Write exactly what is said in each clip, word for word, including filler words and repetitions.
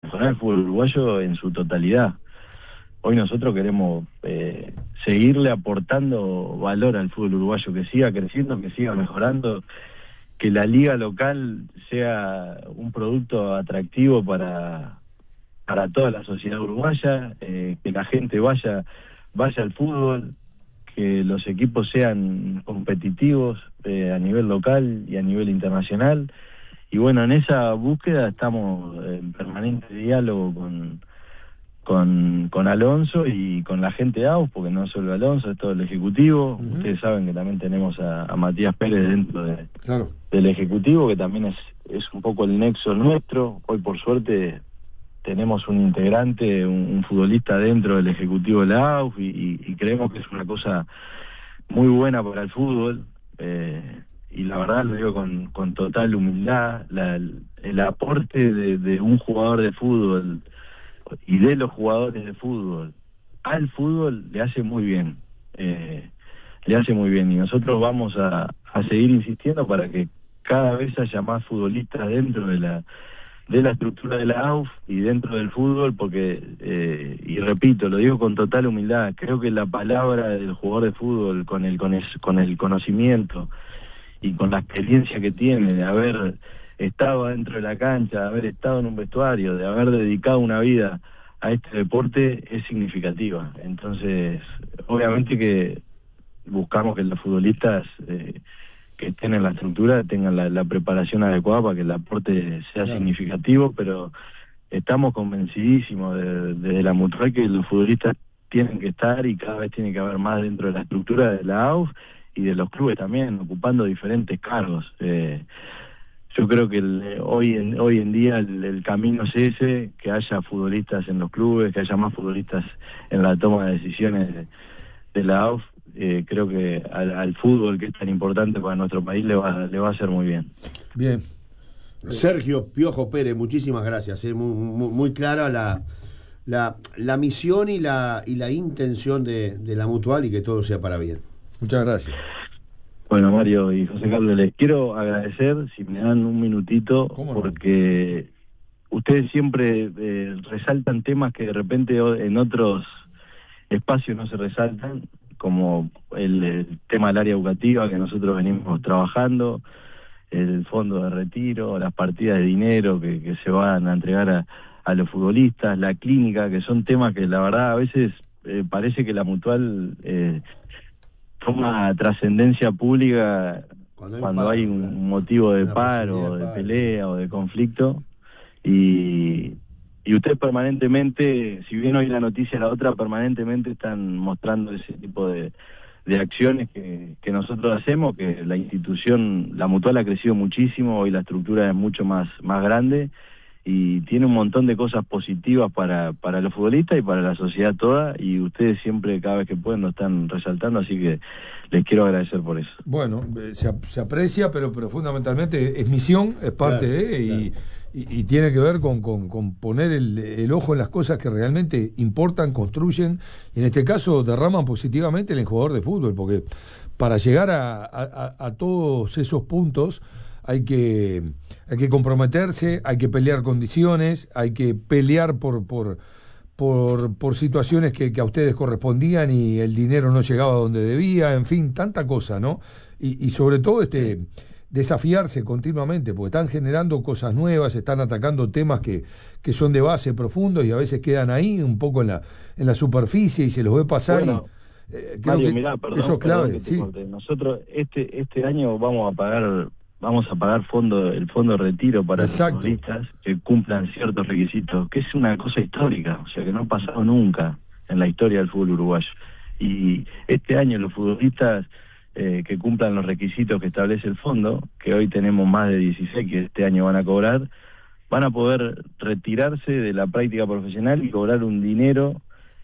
mejorar el fútbol uruguayo en su totalidad. Hoy nosotros queremos eh, seguirle aportando valor al fútbol uruguayo, que siga creciendo, que siga mejorando, que la liga local sea un producto atractivo para, para toda la sociedad uruguaya, eh, que la gente vaya, vaya al fútbol, que los equipos sean competitivos eh, a nivel local y a nivel internacional. Y bueno, en esa búsqueda estamos en permanente diálogo con, con, con Alonso y con la gente de A U F, porque no solo Alonso, es todo el Ejecutivo. Uh-huh. Ustedes saben que también tenemos a, a Matías Pérez dentro de, claro. del Ejecutivo, que también es, es un poco el nexo nuestro. Hoy, por suerte, tenemos un integrante, un, un futbolista dentro del Ejecutivo de la A U F y, y, y creemos que es una cosa muy buena para el fútbol. Eh, y la verdad lo digo con, con total humildad, la, el, el aporte de, de un jugador de fútbol y de los jugadores de fútbol al fútbol le hace muy bien, eh, le hace muy bien, y nosotros vamos a, a seguir insistiendo para que cada vez haya más futbolistas dentro de la de la estructura de la A U F y dentro del fútbol, porque, eh, y repito, lo digo con total humildad, creo que la palabra del jugador de fútbol, con el, con el, con el conocimiento y con la experiencia que tiene de haber estado dentro de la cancha, de haber estado en un vestuario, de haber dedicado una vida a este deporte, es significativa. Entonces, obviamente que buscamos que los futbolistas eh, que estén en la estructura tengan la, la preparación adecuada para que el aporte sea claro. significativo, pero estamos convencidísimos de, de la Mutual que los futbolistas tienen que estar y cada vez tiene que haber más dentro de la estructura de la A U F y de los clubes también, ocupando diferentes cargos. Eh, yo creo que el, hoy, en, hoy en día el, el camino es ese, que haya futbolistas en los clubes, que haya más futbolistas en la toma de decisiones de, de la A U F. Eh, creo que al, al fútbol, que es tan importante para nuestro país, le va, le va a hacer muy bien. Bien. Sergio Piojo Pérez, muchísimas gracias. Eh. Muy, muy, muy clara la, la, la misión y la, y la intención de, de la Mutual, y que todo sea para bien. Muchas gracias. Bueno, Mario y José Carlos, les quiero agradecer, si me dan un minutito, porque no? ustedes siempre eh, resaltan temas que de repente en otros espacios no se resaltan, como el, el tema del área educativa que nosotros venimos trabajando, el fondo de retiro, las partidas de dinero que, que se van a entregar a, a los futbolistas, la clínica, que son temas que la verdad a veces eh, parece que la Mutual eh, toma trascendencia pública cuando hay, cuando paro, hay un claro. motivo de paro, de, de pelea o de conflicto, y... Y ustedes permanentemente, si bien hoy la noticia es la otra, permanentemente están mostrando ese tipo de, de acciones que, que nosotros hacemos, que la institución, la Mutual ha crecido muchísimo, hoy la estructura es mucho más, más grande y tiene un montón de cosas positivas para, para los futbolistas y para la sociedad toda, y ustedes siempre, cada vez que pueden, lo están resaltando, así que les quiero agradecer por eso. Bueno, se, se aprecia, pero, pero fundamentalmente es misión, es parte claro, de, y... Claro. Y, y tiene que ver con, con, con poner el, el ojo en las cosas que realmente importan, construyen, y en este caso derraman positivamente en el jugador de fútbol, porque para llegar a, a, a todos esos puntos hay que, hay que comprometerse, hay que pelear condiciones, hay que pelear por, por, por, por situaciones que, que a ustedes correspondían y el dinero no llegaba donde debía, en fin, tanta cosa, ¿no? Y, y sobre todo este... desafiarse continuamente, porque están generando cosas nuevas, están atacando temas que, que son de base profundos y a veces quedan ahí un poco en la en la superficie y se los ve pasar. Bueno, y, eh, creo Mario, que mirá, perdón, eso es clave. que sí. Nosotros este este año vamos a pagar vamos a pagar fondo el fondo de retiro para Exacto. los futbolistas que cumplan ciertos requisitos, que es una cosa histórica, o sea que no ha pasado nunca en la historia del fútbol uruguayo. Y este año los futbolistas Eh, que cumplan los requisitos que establece el fondo, que hoy tenemos más de dieciséis que este año van a cobrar, van a poder retirarse de la práctica profesional y cobrar un dinero,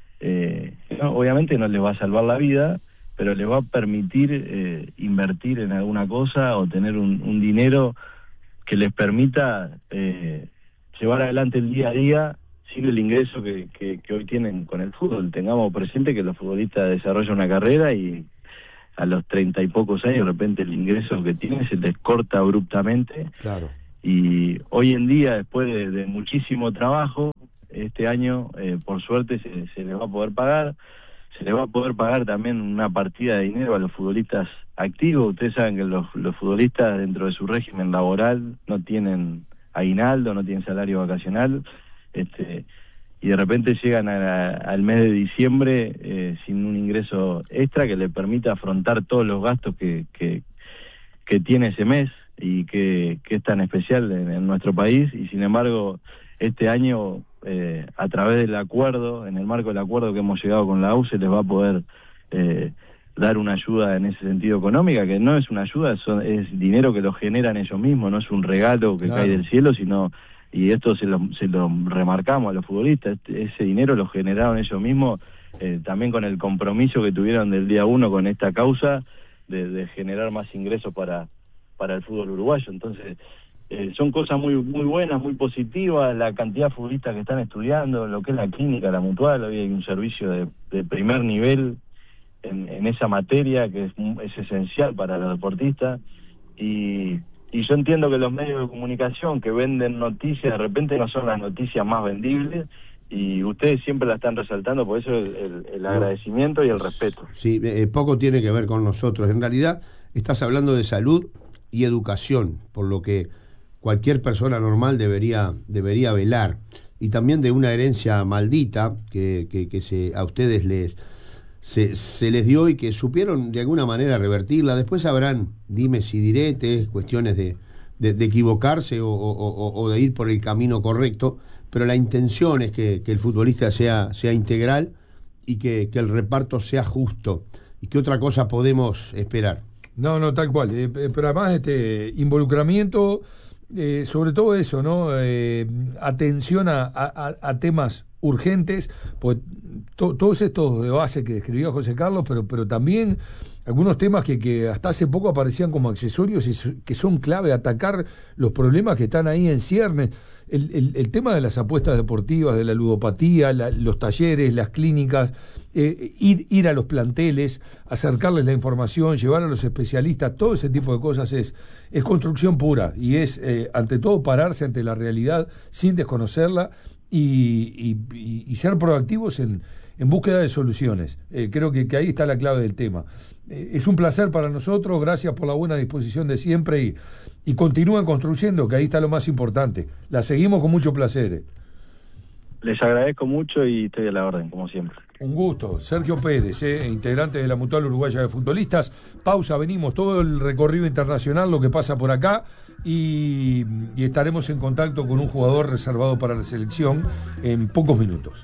eh, que no, obviamente no les va a salvar la vida, pero les va a permitir eh, invertir en alguna cosa o tener un, un dinero que les permita eh, llevar adelante el día a día sin el ingreso que, que, que hoy tienen con el fútbol. Tengamos presente que los futbolistas desarrollan una carrera y a los treinta y pocos años de repente el ingreso que tienen se les corta abruptamente. Claro. Y hoy en día, después de, de muchísimo trabajo, este año, eh, por suerte, se, se les va a poder pagar. Se les va a poder pagar también una partida de dinero a los futbolistas activos. Ustedes saben que los, los futbolistas dentro de su régimen laboral no tienen aguinaldo, no tienen salario vacacional, este, y de repente llegan a, a, al mes de diciembre eh, sin un ingreso extra que le permita afrontar todos los gastos que, que, que tiene ese mes y que, que es tan especial en, en nuestro país, y sin embargo este año eh, a través del acuerdo, en el marco del acuerdo que hemos llegado con la U, se les va a poder eh, dar una ayuda en ese sentido económica, que no es una ayuda, son, es dinero que lo generan ellos mismos, no es un regalo que claro. cae del cielo, sino, y esto se lo, se lo remarcamos a los futbolistas, ese dinero lo generaron ellos mismos, eh, también con el compromiso que tuvieron del día uno con esta causa, de, de generar más ingresos para, para el fútbol uruguayo. Entonces, Eh, son cosas muy muy buenas, muy positivas, la cantidad de futbolistas que están estudiando, lo que es la clínica, la mutual, hoy hay un servicio de, de primer nivel en, en esa materia que es, es esencial para los deportistas, y, y yo entiendo que los medios de comunicación que venden noticias, de repente no son las noticias más vendibles, y ustedes siempre la están resaltando, por eso el, el, el agradecimiento y el respeto. Sí, eh, poco tiene que ver con nosotros, en realidad estás hablando de salud y educación, por lo que cualquier persona normal debería debería velar, y también de una herencia maldita que, que, que se, a ustedes les se, se les dio y que supieron de alguna manera revertirla. Después habrán dimes y diretes, cuestiones de, de, de equivocarse o, o, o de ir por el camino correcto, pero la intención es que, que el futbolista sea, sea integral y que, que el reparto sea justo. ¿Y qué otra cosa podemos esperar? No, no, tal cual, eh, pero además este involucramiento. Eh, sobre todo eso, ¿no? Eh, atención a, a, a temas urgentes, pues to, todos estos de base que describió José Carlos, pero, pero también algunos temas que, que hasta hace poco aparecían como accesorios y que son clave, atacar los problemas que están ahí en ciernes. El, el, el tema de las apuestas deportivas, de la ludopatía, la, los talleres, las clínicas, eh, ir, ir a los planteles, acercarles la información, llevar a los especialistas, todo ese tipo de cosas es, es construcción pura, y es eh, ante todo pararse ante la realidad sin desconocerla y, y, y, y ser proactivos en, en búsqueda de soluciones. Eh, creo que, que ahí está la clave del tema. Eh, es un placer para nosotros, gracias por la buena disposición de siempre, y, y continúen construyendo, que ahí está lo más importante. La seguimos con mucho placer. Eh. Les agradezco mucho y estoy a la orden, como siempre. Un gusto. Sergio Pérez, eh, integrante de la Mutual Uruguaya de Futbolistas. Pausa, venimos, todo el recorrido internacional, lo que pasa por acá, y, y estaremos en contacto con un jugador reservado para la selección en pocos minutos.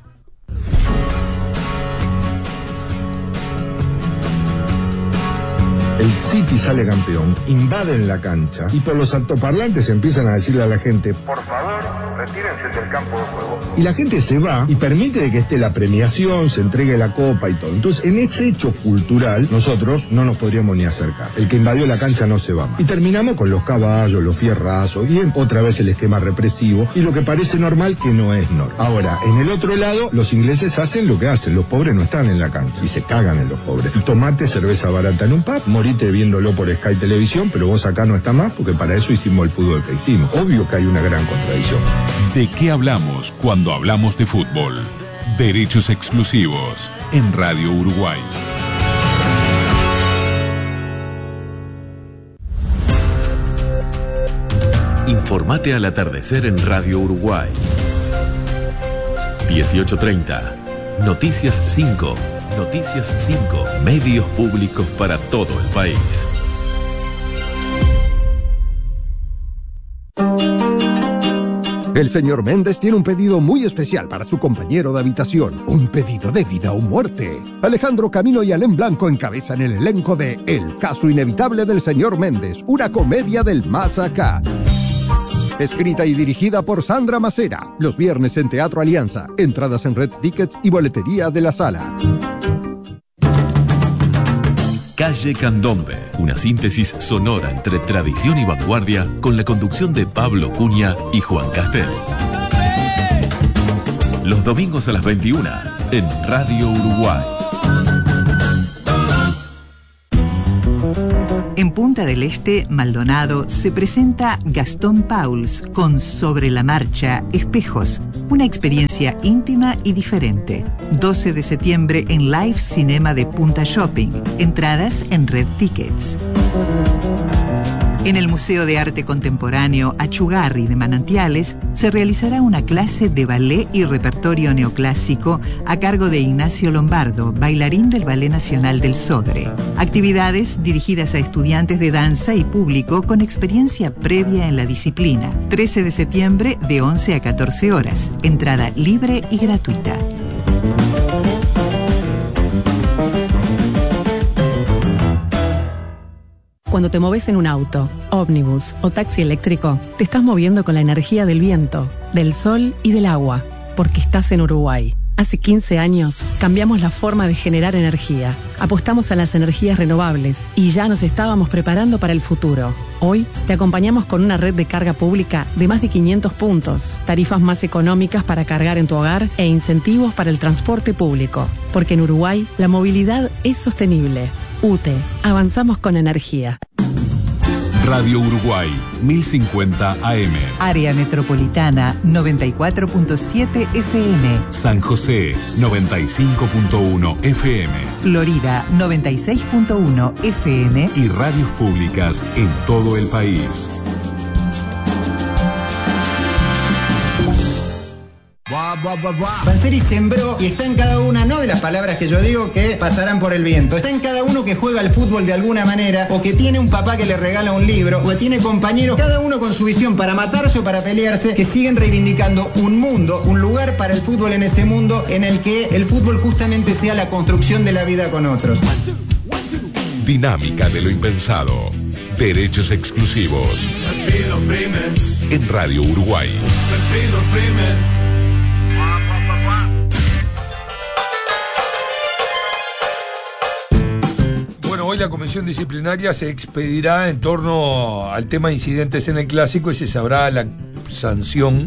El City sale campeón, invaden la cancha y por los altoparlantes empiezan a decirle a la gente: por favor, retírense del campo de juego. Y la gente se va y permite que esté la premiación, se entregue la copa y todo. Entonces, en ese hecho cultural, nosotros no nos podríamos ni acercar. El que invadió la cancha no se va más. Y terminamos con los caballos, los fierrazos, y otra vez el esquema represivo, y lo que parece normal que no es normal. Ahora, en el otro lado, los ingleses hacen lo que hacen. Los pobres no están en la cancha y se cagan en los pobres. Y tomate, cerveza barata en un pub, morite viéndolo por Sky Televisión, pero vos acá no está más porque para eso hicimos el fútbol que hicimos. Obvio que hay una gran contradicción. ¿De qué hablamos cuando hablamos de fútbol? Derechos exclusivos en Radio Uruguay. Informate al atardecer en Radio Uruguay. dieciocho treinta. Noticias cinco. Noticias cinco. Medios públicos para todo el país. El señor Méndez tiene un pedido muy especial para su compañero de habitación. Un pedido de vida o muerte. Alejandro Camino y Alén Blanco encabezan el elenco de El caso inevitable del señor Méndez, una comedia del más acá. Escrita y dirigida por Sandra Macera. Los viernes en Teatro Alianza. Entradas en Red Tickets y boletería de la sala. Calle Candombe, una síntesis sonora entre tradición y vanguardia, con la conducción de Pablo Cunha y Juan Castel. Los domingos a las veintiuna en Radio Uruguay. En Punta del Este, Maldonado, se presenta Gastón Pauls con Sobre la Marcha, Espejos, una experiencia íntima y diferente. doce de septiembre en Live Cinema de Punta Shopping. Entradas en Red Tickets. En el Museo de Arte Contemporáneo Achugarri de Manantiales se realizará una clase de ballet y repertorio neoclásico a cargo de Ignacio Lombardo, bailarín del Ballet Nacional del Sodre. Actividades dirigidas a estudiantes de danza y público con experiencia previa en la disciplina. trece de septiembre de once a catorce horas. Entrada libre y gratuita. Cuando te moves en un auto, ómnibus o taxi eléctrico, te estás moviendo con la energía del viento, del sol y del agua, porque estás en Uruguay. Hace quince años cambiamos la forma de generar energía, apostamos a las energías renovables y ya nos estábamos preparando para el futuro. Hoy te acompañamos con una red de carga pública de más de quinientos puntos, tarifas más económicas para cargar en tu hogar e incentivos para el transporte público, porque en Uruguay la movilidad es sostenible. U T E, avanzamos con energía. Radio Uruguay, mil cincuenta A M. Área Metropolitana, noventa y cuatro punto siete F M. San José, noventa y cinco punto uno F M. Florida, noventa y seis punto uno F M. Y radios públicas en todo el país. Panseri sembró y está en cada una, no de las palabras que yo digo que pasarán por el viento, está en cada uno que juega al fútbol de alguna manera, o que tiene un papá que le regala un libro, o que tiene compañeros, cada uno con su visión para matarse o para pelearse, que siguen reivindicando un mundo, un lugar para el fútbol en ese mundo en el que el fútbol justamente sea la construcción de la vida con otros. Dinámica de lo impensado. Derechos exclusivos. En Radio Uruguay. Hoy la comisión disciplinaria se expedirá en torno al tema de incidentes en el clásico y se sabrá la sanción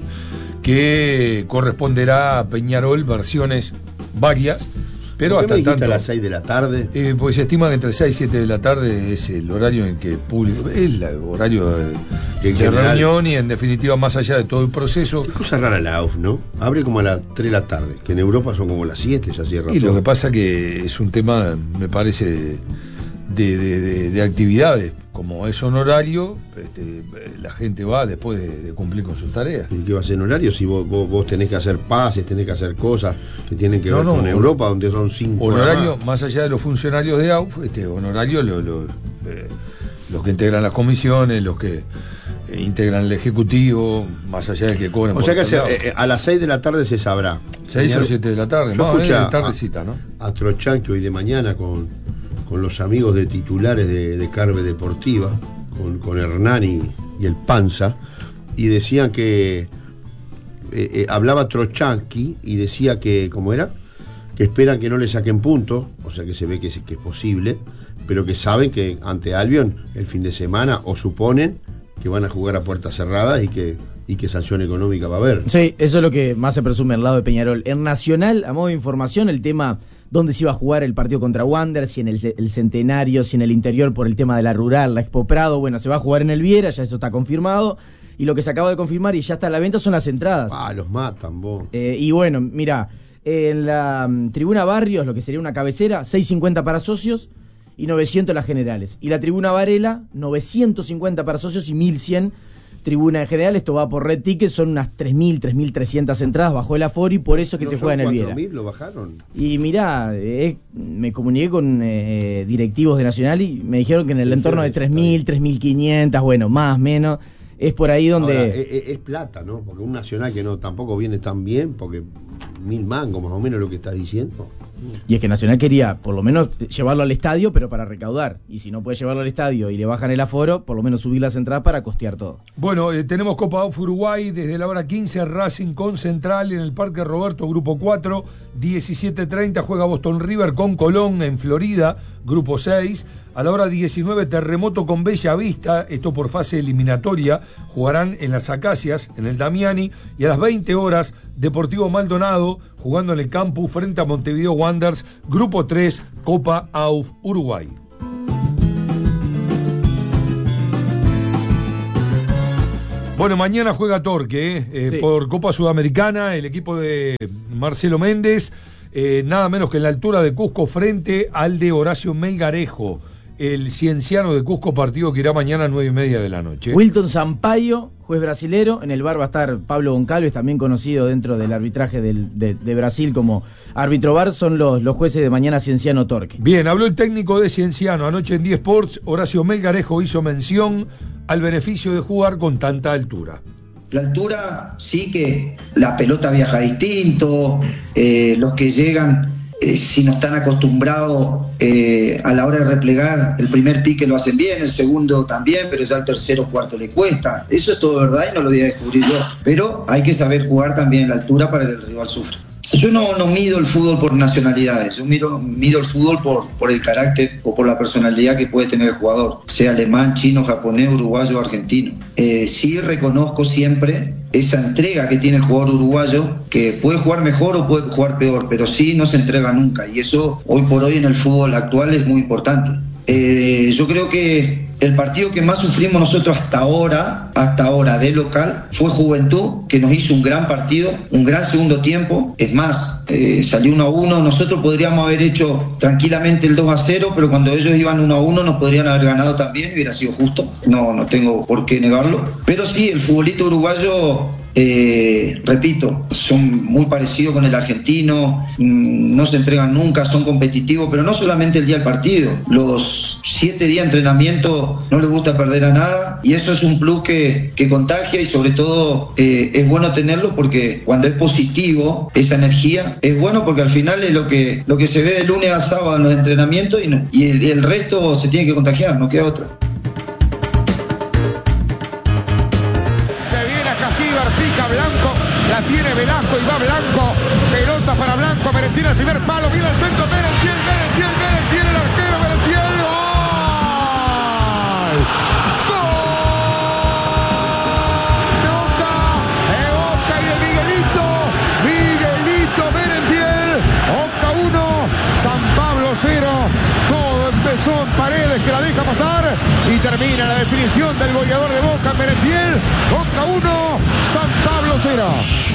que corresponderá a Peñarol, versiones varias, pero hasta tanto a las seis de la tarde. Eh, pues se estima que entre seis y siete de la tarde es el horario en que el público, es el horario de, de general, reunión y en definitiva más allá de todo el proceso. Es cosa rara la A U F, ¿no? Abre como a las tres de la tarde, que en Europa son como las siete, ya cierra. Y todo. Lo que pasa que es un tema, me parece, de, de, de, de actividades. Como es honorario, este, la gente va después de, de cumplir con sus tareas. ¿Y qué va a ser honorario si vos, vos, vos tenés que hacer pases, tenés que hacer cosas que tienen que no, ver no, con Europa, donde son cinco honorario, más. más allá de los funcionarios de A U F, este, honorario lo, lo, eh, los que integran las comisiones, los que eh, integran el Ejecutivo, más allá de que cobran. O sea que se, eh, a las seis de la tarde se sabrá. seis o siete de la tarde, más escuché eh, tardecita, ¿no? A Trochanqui hoy de mañana con, con los amigos de titulares de, de Carve Deportiva, con, con Hernán y, y el Panza, y decían que eh, eh, hablaba Trochanqui y decía que, ¿cómo era? Que esperan que no le saquen puntos, o sea que se ve que es, que es posible, pero que saben que ante Albion el fin de semana, o suponen que van a jugar a puertas cerradas y que, y que sanción económica va a haber. Sí, eso es lo que más se presume al lado de Peñarol. En Nacional, a modo de información, el tema dónde se iba a jugar el partido contra Wander, si en el, el Centenario, si en el interior por el tema de la Rural, la Expo Prado, bueno, se va a jugar en el Viera, ya eso está confirmado, y lo que se acaba de confirmar y ya está a la venta son las entradas. Ah, los matan vos. Eh, y bueno, mira, en la um, Tribuna Barrios, lo que sería una cabecera, seiscientos cincuenta para socios y novecientos las generales. Y la Tribuna Varela, novecientos cincuenta para socios y mil cien tribuna en general. Esto va por Red Ticket, son unas tres mil, tres mil trescientas entradas bajo el aforo y por eso que se juega en el Viera. ¿cuatro mil lo bajaron? Y mirá, eh, me comuniqué con eh, directivos de Nacional y me dijeron que en el entorno de tres mil, tres mil quinientas, bueno, más, menos, es por ahí donde... Ahora, es, es plata, ¿no? Porque un Nacional que no tampoco viene tan bien, porque mil mangos más o menos lo que estás diciendo. Y es que Nacional quería por lo menos llevarlo al estadio, pero para recaudar. Y si no puede llevarlo al estadio y le bajan el aforo, por lo menos subir las entradas para costear todo. Bueno, eh, tenemos Copa A U F Uruguay desde la hora quince, Racing con Central en el Parque Roberto, Grupo cuatro. diecisiete treinta juega Boston River con Colón en Florida, Grupo seis. A la hora diecinueve, Terremoto con Bella Vista, esto por fase eliminatoria, jugarán en las Acacias, en el Damiani, y a las veinte horas, Deportivo Maldonado, jugando en el campus frente a Montevideo Wanderers, Grupo tres, Copa A U F Uruguay. Bueno, mañana juega Torque, eh, eh, sí. por Copa Sudamericana, el equipo de Marcelo Méndez, eh, nada menos que en la altura de Cusco frente al de Horacio Melgarejo, el Cienciano de Cusco, partido que irá mañana a nueve y media de la noche. Wilton Sampaio, juez brasilero, en el bar va a estar Pablo Goncalves, también conocido dentro del arbitraje del, de, de Brasil como árbitro bar, son los, los jueces de mañana Cienciano Torque. Bien, habló el técnico de Cienciano anoche en D Sports, Horacio Melgarejo hizo mención al beneficio de jugar con tanta altura. La altura sí que la pelota viaja distinto, eh, los que llegan, eh, si no están acostumbrados eh, a la hora de replegar, el primer pique lo hacen bien, el segundo también, pero ya el tercero o cuarto le cuesta. Eso es todo verdad y no lo voy a descubrir yo, pero hay que saber jugar también en la altura para que el rival sufra. Yo no, no mido el fútbol por nacionalidades, yo mido, mido el fútbol por, por el carácter o por la personalidad que puede tener el jugador, sea alemán, chino, japonés, uruguayo o argentino. Eh, sí reconozco siempre esa entrega que tiene el jugador uruguayo, que puede jugar mejor o puede jugar peor, pero sí no se entrega nunca, y eso hoy por hoy en el fútbol actual es muy importante. Eh, yo creo que el partido que más sufrimos nosotros hasta ahora, hasta ahora de local, fue Juventud, que nos hizo un gran partido, un gran segundo tiempo. Es más, eh, salió uno a uno, nosotros podríamos haber hecho tranquilamente el dos a cero, pero cuando ellos iban uno a uno nos podrían haber ganado también, hubiera sido justo, no, no tengo por qué negarlo. Pero sí, el futbolito uruguayo, eh, repito, son muy parecidos con el argentino, no se entregan nunca, son competitivos, pero no solamente el día del partido, los siete días de entrenamiento no les gusta perder a nada, y eso es un plus que, que contagia, y sobre todo eh, es bueno tenerlo porque cuando es positivo esa energía, es bueno porque al final es lo que, lo que se ve de lunes a sábado en los entrenamientos, y, no, y, el, y el resto se tiene que contagiar, no queda otra. Pica Blanco, la tiene Velasco y va Blanco, pelota para Blanco, Merentiel al primer palo, viene el centro, Merentiel, Merentiel, Merentiel, el arquero, Merentiel, ¡gol! ¡Gol! De Boca, de Boca y de Miguelito, Miguelito, Merentiel, Boca uno, San Pablo cero, todo empezó en Paredes que la deja pasar y termina la definición del goleador de Boca, Merentiel, Boca uno, San Pablo cero.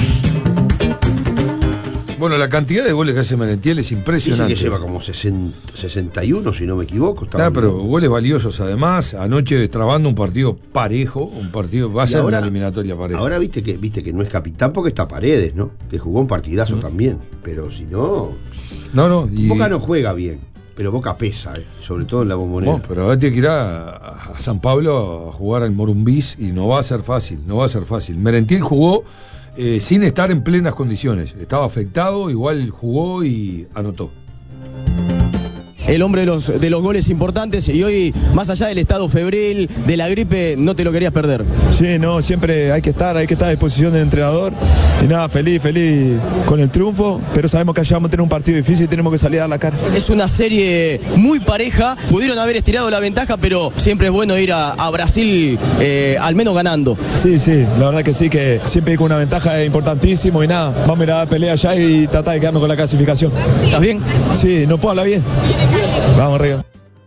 Bueno, la cantidad de goles que hace Merentiel es impresionante. Dice que lleva como sesenta, sesenta y uno, si no me equivoco. Claro, pero goles valiosos además. Anoche destrabando un partido parejo, un partido, va a ser ahora, una eliminatoria pareja. Ahora viste que viste que no es capitán porque está Paredes, ¿no? Que jugó un partidazo ¿no? también. Pero si no... No, no. Y... Boca no juega bien, pero Boca pesa, ¿eh? Sobre todo en la Bombonera. No, pero ahora tiene que ir a, a San Pablo a jugar al Morumbís y no va a ser fácil, no va a ser fácil. Merentiel jugó eh, sin estar en plenas condiciones. Estaba afectado, igual jugó y anotó. El hombre de los, de los goles importantes, y hoy, más allá del estado febril, de la gripe, no te lo querías perder. Sí, no, siempre hay que estar, hay que estar a disposición del entrenador. Y nada, feliz, feliz con el triunfo, pero sabemos que allá vamos a tener un partido difícil y tenemos que salir a dar la cara. Es una serie muy pareja, pudieron haber estirado la ventaja, pero siempre es bueno ir a, a Brasil eh, al menos ganando. Sí, sí, la verdad que sí, que siempre con una ventaja es importantísimo y nada, vamos a ir a dar pelea allá y tratar de quedarnos con la clasificación. ¿Estás bien? Sí, no puedo hablar bien. Vamos arriba.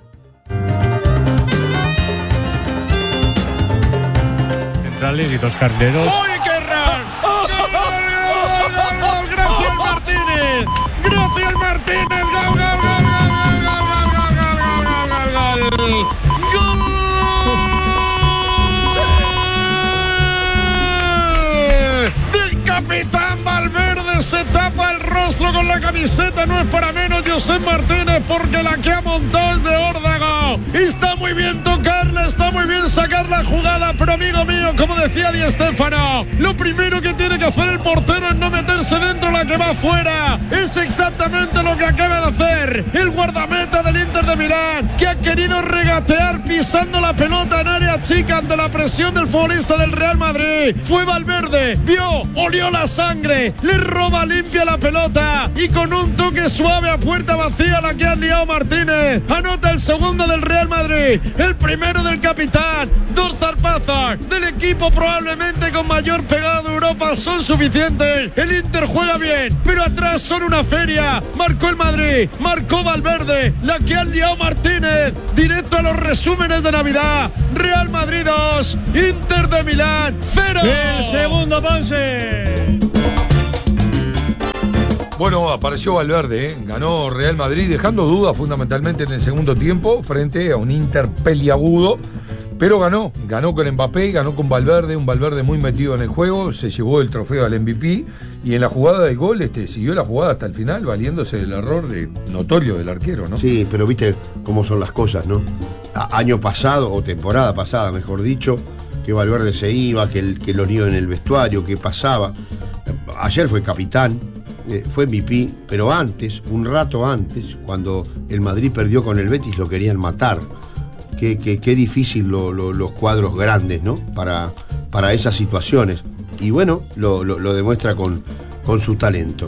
Centrales y dos carneros. ¡Uy, qué raro! ¡Gol, gol, gol, gol! ¡Gracias Martínez! ¡Gracias Martínez! ¡Gol, gol, gol, gol, gol, gol, gol, gol, gol, gol! ¡Gol! ¡Del capitán Valverde! Se tapa el rostro con la camiseta, no es para menos José Martínez, porque la que ha montado es de órdago. Está muy bien tocarla, está muy bien sacar la jugada, pero amigo mío, como decía Di Stéfano, lo primero que tiene que hacer el portero es no meterse dentro, la que va afuera. Es exactamente lo que acaba de hacer el guardameta del Inter de Milán, que ha querido regatear pisando la pelota en área chica ante la presión del futbolista del Real Madrid. Fue Valverde, vio, olió la sangre, le roba limpia la pelota y con un toque suave a puerta vacía la que ha liado Martínez. Anota el segundo del Real Madrid, el primero del capitán. Dos zarpazos del equipo probablemente con mayor pegada de Europa son suficientes. El Inter juega bien, pero atrás son una feria. Marcó el Madrid, marcó Valverde, la que ha liado Martínez. Internet, directo a los resúmenes de Navidad. Real Madrid dos, Inter de Milán cero. El segundo, Ponce. Bueno, apareció Valverde, ¿eh? Ganó Real Madrid, dejando dudas fundamentalmente en el segundo tiempo frente a un Inter peliagudo, pero ganó, ganó con Mbappé, ganó con Valverde, un Valverde muy metido en el juego, se llevó el trofeo al M V P y en la jugada del gol este, siguió la jugada hasta el final, valiéndose del error de, notorio del arquero, ¿no? Sí, pero viste cómo son las cosas, ¿no? A, año pasado, o temporada pasada, mejor dicho, que Valverde se iba, que, el, que lo lío en el vestuario, que pasaba. Ayer fue capitán. Eh, fue M V P, pero antes, un rato antes, cuando el Madrid perdió con el Betis, lo querían matar. Qué, qué, qué difícil lo, lo, los cuadros grandes, ¿no? Para, para esas situaciones. Y bueno, lo, lo, lo demuestra con, con su talento.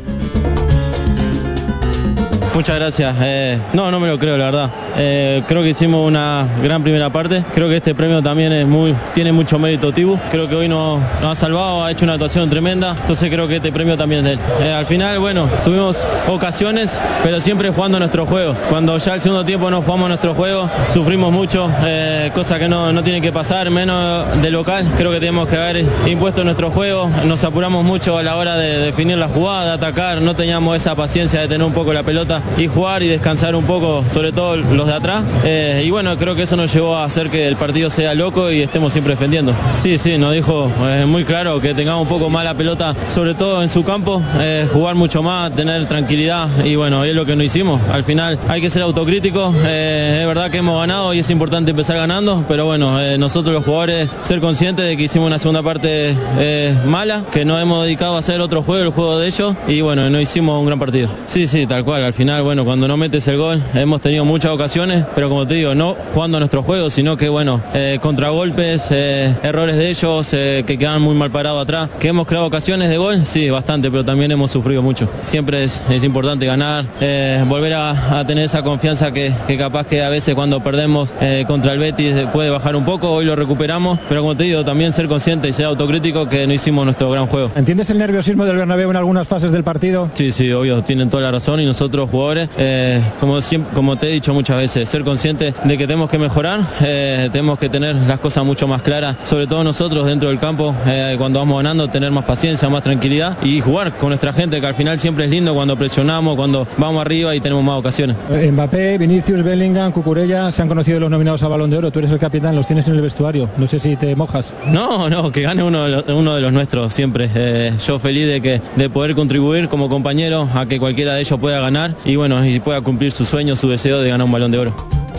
Muchas gracias. Eh, no, no me lo creo, la verdad. Eh, creo que hicimos una gran primera parte. Creo que este premio también es muy, tiene mucho mérito Tibu. Creo que hoy nos, nos ha salvado, ha hecho una actuación tremenda. Entonces creo que este premio también es de él. Eh, al final, bueno, tuvimos ocasiones, pero siempre jugando nuestro juego. Cuando ya el segundo tiempo no jugamos nuestro juego, sufrimos mucho, eh, cosa que no, no tiene que pasar, menos de local. Creo que tenemos que haber impuesto nuestro juego. Nos apuramos mucho a la hora de definir la jugada, de atacar. No teníamos esa paciencia de tener un poco la pelota y jugar y descansar un poco, sobre todo los de atrás. Eh, y bueno, creo que eso nos llevó a hacer que el partido sea loco y estemos siempre defendiendo. Sí, sí, nos dijo eh, muy claro que tengamos un poco más la pelota, sobre todo en su campo, eh, jugar mucho más, tener tranquilidad y bueno, es lo que no hicimos. Al final hay que ser autocríticos, eh, es verdad que hemos ganado y es importante empezar ganando, pero bueno, eh, nosotros los jugadores ser conscientes de que hicimos una segunda parte eh, mala, que nos hemos dedicado a hacer otro juego, el juego de ellos y bueno, no hicimos un gran partido. Sí, sí, tal cual, al final bueno, cuando no metes el gol, hemos tenido muchas ocasiones, pero como te digo, no jugando a nuestro juego, sino que bueno, eh, contragolpes, eh, errores de ellos, eh, que quedan muy mal parados atrás. ¿Que hemos creado ocasiones de gol? Sí, bastante, pero también hemos sufrido mucho. Siempre es, es importante ganar, eh, volver a, a tener esa confianza que, que capaz que a veces cuando perdemos eh, contra el Betis puede bajar un poco, hoy lo recuperamos, pero como te digo, también ser consciente y ser autocrítico que no hicimos nuestro gran juego. ¿Entiendes el nerviosismo del Bernabéu en algunas fases del partido? Sí, sí, obvio, tienen toda la razón y nosotros jugadores, eh, como, siempre, como te he dicho muchas veces, ser conscientes de que tenemos que mejorar, eh, tenemos que tener las cosas mucho más claras, sobre todo nosotros dentro del campo, eh, cuando vamos ganando, tener más paciencia, más tranquilidad y jugar con nuestra gente, que al final siempre es lindo cuando presionamos, cuando vamos arriba y tenemos más ocasiones. Mbappé, Vinicius, Bellingham, Cucurella, se han conocido los nominados a Balón de Oro, tú eres el capitán, los tienes en el vestuario, no sé si te mojas. No, no, que gane uno de los, uno de los nuestros siempre, eh, yo feliz de, que, de poder contribuir como compañero a que cualquiera de ellos pueda ganar y bueno, y pueda cumplir su sueño, su deseo de ganar un Balón de Oro.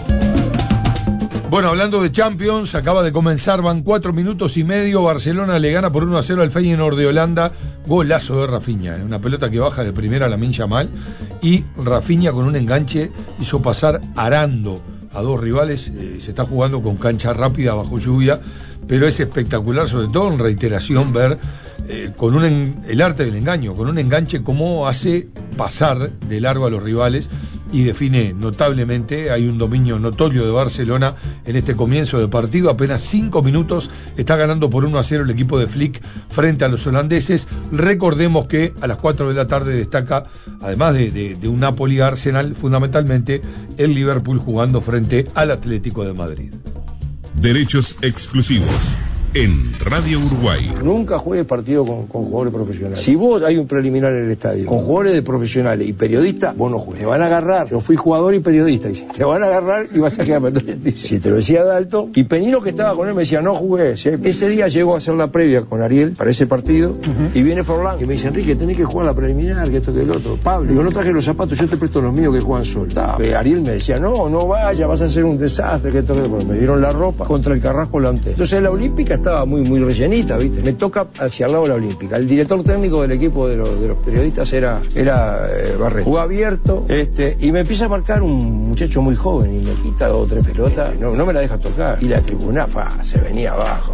Bueno, hablando de Champions, acaba de comenzar, van cuatro minutos y medio, Barcelona le gana por uno a cero al Feyenoord de Holanda, golazo de Rafinha, ¿eh? Una pelota que baja de primera a Lamine Yamal y Rafinha con un enganche hizo pasar arando a dos rivales, eh, se está jugando con cancha rápida bajo lluvia, pero es espectacular, sobre todo en reiteración, ver eh, con un en, el arte del engaño, con un enganche cómo hace pasar de largo a los rivales y define notablemente. Hay un dominio notorio de Barcelona en este comienzo de partido, apenas cinco minutos, está ganando por uno a cero el equipo de Flick frente a los holandeses. Recordemos que a las cuatro de la tarde destaca, además de, de, de un Napoli-Arsenal, fundamentalmente el Liverpool jugando frente al Atlético de Madrid. Derechos exclusivos en Radio Uruguay. Nunca juegues partido con, con jugadores profesionales. Si vos hay un preliminar en el estadio con jugadores de profesionales y periodistas, vos no juegues. Te van a agarrar. Yo fui jugador y periodista. Dice, te van a agarrar y vas a quedar. Si te lo decía Dalton. Y Penino, que estaba con él, me decía, no jugué. ¿Sí? Ese día llegó a hacer la previa con Ariel para ese partido. Uh-huh. Y viene Forlán y me dice, Enrique, tenés que jugar la preliminar, que esto, que el otro. Pablo, digo, no traje los zapatos, yo te presto los míos que juegan sol. Eh, Ariel me decía, no, no vaya, vas a hacer un desastre, que esto, que bueno, me dieron la ropa contra el Carrasco Lanté. Entonces la Olímpica estaba muy, muy rellenita, ¿viste? Me toca hacia el lado de la Olímpica. El director técnico del equipo de los, de los periodistas era, era eh, Barret. Jugó abierto, este, y me empieza a marcar un muchacho muy joven y me quita dos o tres pelotas. No, no me la deja tocar. Y la tribuna, pa, se venía abajo.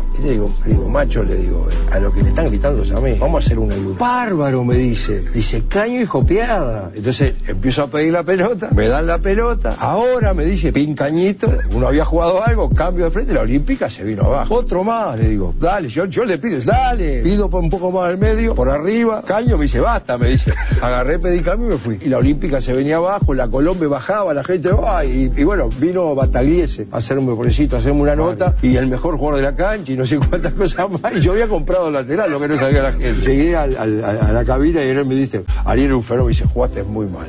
Y te digo, le digo, macho, le digo, a lo que le están gritando es a mí. Vamos a hacer una y una. Bárbaro, me dice. Dice, caño y jopeada. Entonces empiezo a pedir la pelota, me dan la pelota. Ahora me dice, pin cañito. Uno había jugado algo, cambio de frente, la olímpica se vino abajo. Otro más, le digo, dale, yo, yo le pido, dale. Pido un poco más al medio, por arriba. Caño me dice, basta, me dice. Agarré, pedí cambio y me fui. Y la olímpica se venía abajo, la Colombia bajaba, la gente, oh, y, y bueno, vino Batagliese a hacerme, pobrecito, a hacerme una nota, y el mejor jugador de la cancha, y no sé cuántas cosas más. Y yo había comprado lateral, lo que no sabía la gente. Llegué al, al, a la cabina y él me dice, Ariel era un fenómeno, me dice, jugaste muy mal.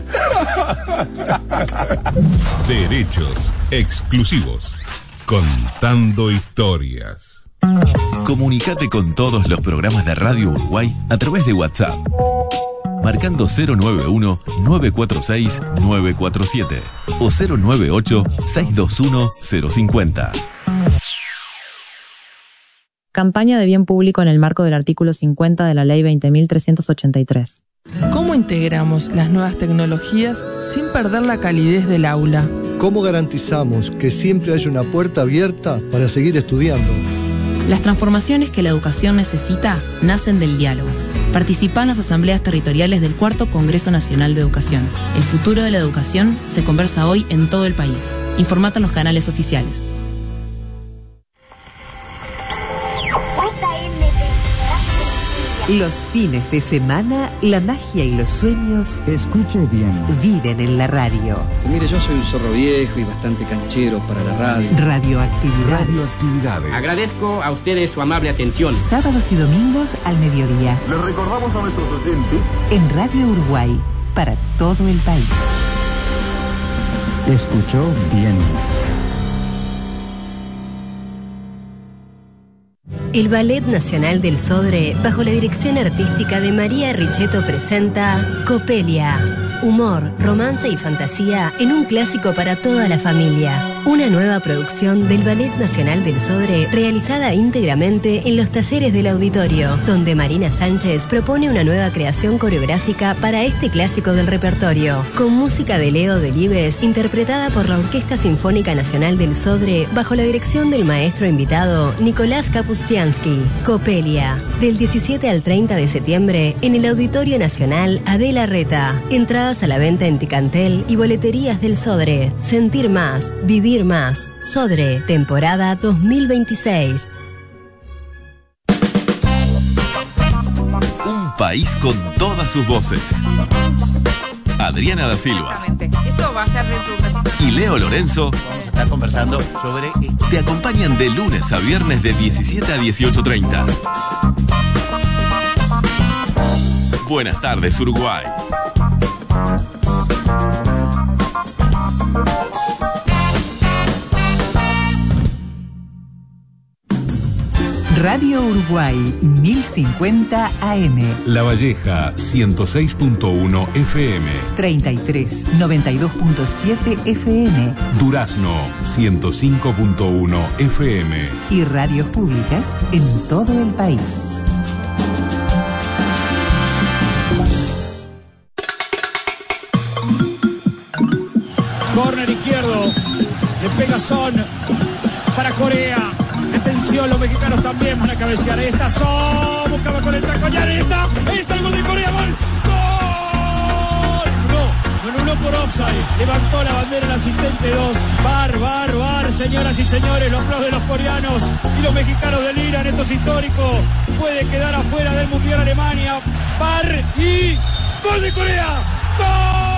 Derechos exclusivos. Contando historias. Comunicate con todos los programas de Radio Uruguay a través de WhatsApp. Marcando cero nueve uno, nueve cuatro seis, nueve cuatro siete o cero nueve ocho, seis dos uno, cero cinco cero. Campaña de bien público en el marco del artículo cincuenta de la Ley veinte mil trescientos ochenta y tres. ¿Cómo integramos las nuevas tecnologías sin perder la calidez del aula? ¿Cómo garantizamos que siempre haya una puerta abierta para seguir estudiando? Las transformaciones que la educación necesita nacen del diálogo. Participa en las asambleas territoriales del Cuarto Congreso Nacional de Educación. El futuro de la educación se conversa hoy en todo el país. Informate en los canales oficiales. Los fines de semana, la magia y los sueños, escuche bien, viven en la radio. Mire, yo soy un zorro viejo y bastante canchero para la radio. Radioactividades. Radioactividades. Agradezco a ustedes su amable atención. Sábados y domingos al mediodía. Les recordamos a nuestros oyentes en Radio Uruguay, para todo el país. Escuchó bien. El Ballet Nacional del Sodre, bajo la dirección artística de María Richetto, presenta Copelia. Humor, romance y fantasía en un clásico para toda la familia. Una nueva producción del Ballet Nacional del Sodre, realizada íntegramente en los talleres del auditorio, donde Marina Sánchez propone una nueva creación coreográfica para este clásico del repertorio, con música de Leo Delibes, interpretada por la Orquesta Sinfónica Nacional del Sodre, bajo la dirección del maestro invitado Nicolás Kapustiansky. Copelia, del diecisiete al treinta de septiembre, en el Auditorio Nacional Adela Reta. Entradas a la venta en Ticantel y boleterías del Sodre. Sentir más, vivir más. Sodre, temporada dos mil veintiséis. Un país con todas sus voces. Adriana da Silva. Eso va a ser dentro de... Y Leo Lorenzo. Vamos a estar conversando sobre... Te acompañan de lunes a viernes de diecisiete a dieciocho treinta. Buenas tardes, Uruguay. Radio Uruguay mil cincuenta A M. La Valleja ciento seis punto uno F M. treinta y tres, noventa y dos punto siete F M. Durazno ciento cinco punto uno F M. Y radios públicas en todo el país. Corner izquierdo, le pega Son para Corea. Atención, los mexicanos también van a cabecear. Ahí está Son, buscaba con el taco, ya ahí está, ahí está el gol de Corea, gol, gol. No, no, no por offside. Levantó la bandera el asistente dos. Bar, bar, bar, señoras y señores, los pros de los coreanos y los mexicanos deliran. Esto es histórico. Puede quedar afuera del Mundial Alemania. Bar y gol de Corea. ¡Gol!